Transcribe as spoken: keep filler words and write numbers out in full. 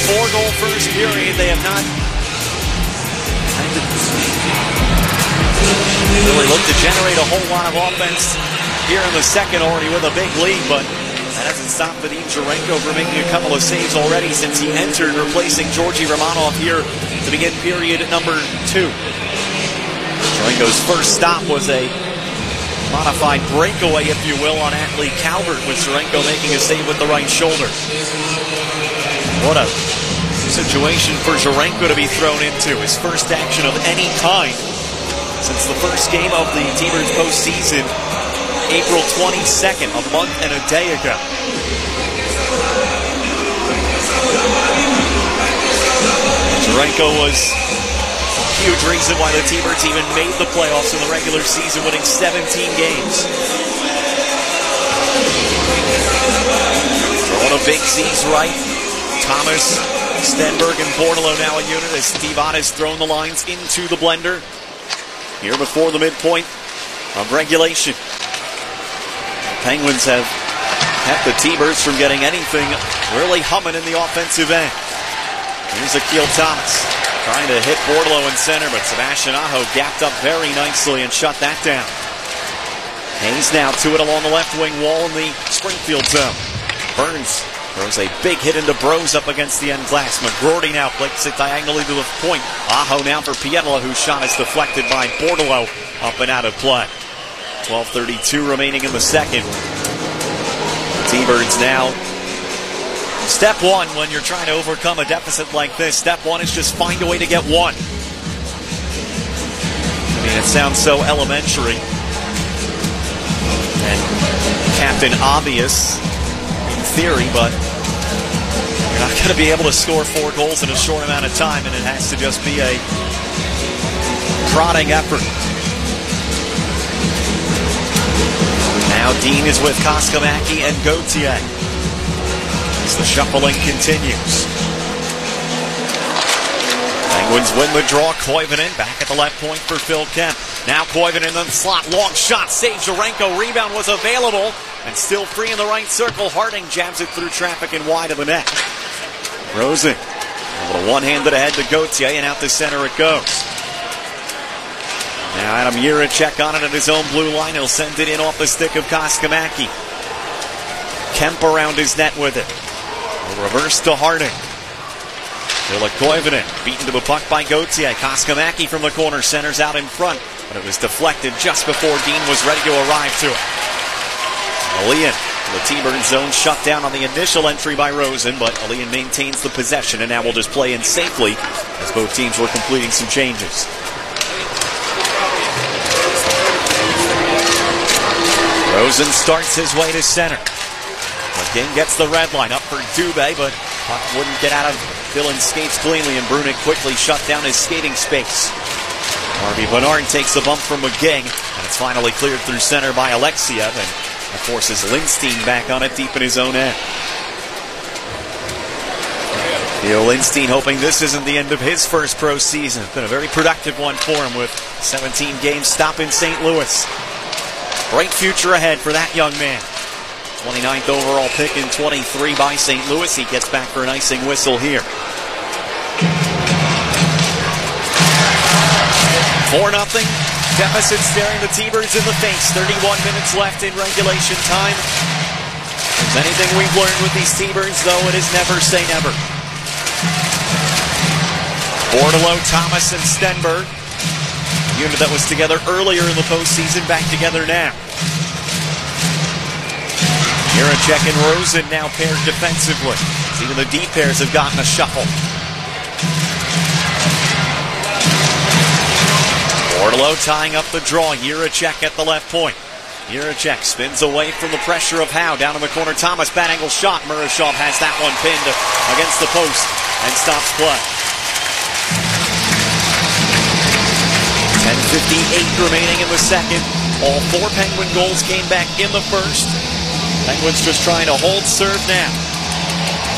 four-goal first period. They have not really looked to generate a whole lot of offense here in the second, already with a big lead, but that hasn't stopped Vadim Jurenko from making a couple of saves already since he entered, replacing Georgi Romanov here to begin period number two. Jurenko's first stop was a modified breakaway, if you will, on Atlee Calvert, with Jurenko making a save with the right shoulder. What a situation for Jurenko to be thrown into. His first action of any kind since the first game of the T-Birds postseason, April twenty-second, a month and a day ago. Jurenko was a huge reason why the T-Birds even made the playoffs in the regular season, winning seventeen games. Throwing a big Z's right. Thomas, Stenberg, and Bordeleau now a unit as Steve Ott has thrown the lines into the blender here before the midpoint of regulation. Penguins have kept the T-Birds from getting anything really humming in the offensive end. Here's Akil Thomas trying to hit Bordeleau in center, but Sebastian Aho gapped up very nicely and shut that down. Hayes now to it along the left wing wall in the Springfield zone. Burns throws a big hit into Bros up against the end glass. McGroarty now flicks it diagonally to the point. Aho now for Pietila, whose shot is deflected by Bordeleau, up and out of play. twelve thirty-two remaining in the second. T-Birds now. Step one when you're trying to overcome a deficit like this, step one is just find a way to get one. I mean, it sounds so elementary and Captain Obvious in theory, but you're not going to be able to score four goals in a short amount of time, and it has to just be a prodding effort. Now Dean is with Koskamaki and Gauthier as the shuffling continues. Penguins win the draw. Koivunen back at the left point for Phil Kemp. Now Koivunen in the slot. Long shot. Saves Jurenko. Rebound was available. And still free in the right circle. Harding jabs it through traffic and wide of the net. Rosen. A little one-handed ahead to Gauthier, and out the center it goes. Now Adam Jiricek on it at his own blue line. He'll send it in off the stick of Koskamaki. Kemp around his net with it. A reverse to Harding. Ville Koivunen beaten to the puck by Gauthier. Koskamaki from the corner centers out in front, but it was deflected just before Dean was ready to arrive to it. Alian, the T-Bird zone shut down on the initial entry by Rosen, but Alian maintains the possession and now will just play in safely as both teams were completing some changes. Rosen starts his way to center. McGinn gets the red line up for Dubé, but puck wouldn't get out of Dillon's skates cleanly, and Brunick quickly shut down his skating space. Harvey Bernard takes the bump from McGinn, and it's finally cleared through center by Alexiev, and that forces Lindstein back on it deep in his own end. Theo Lindstein hoping this isn't the end of his first pro season. It's been a very productive one for him with seventeen games stop in Saint Louis. Bright future ahead for that young man. twenty-ninth overall pick in twenty-three by Saint Louis. He gets back for an icing whistle here. four nothing. Deficit staring the T-Birds in the face. thirty-one minutes left in regulation time. If there's anything we've learned with these T-Birds, though, it is never say never. Bordeleau, Thomas, and Stenberg. A unit that was together earlier in the postseason, back together now. Jiricek and Rosen now paired defensively. Even the D pairs have gotten a shuffle. Bordeleau tying up the draw. Jiricek at the left point. Jiricek spins away from the pressure of Howe. Down in the corner, Thomas, bad angle shot. Murashov has that one pinned against the post and stops play. ten fifty-eight remaining in the second. All four Penguin goals came back in the first. Penguins just trying to hold serve now.